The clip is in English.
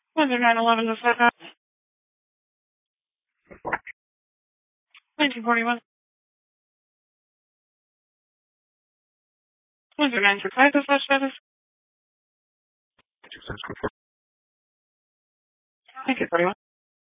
Was it 9/11 to set that? 1941. Was it 9/35 to such status? Thank you, 41.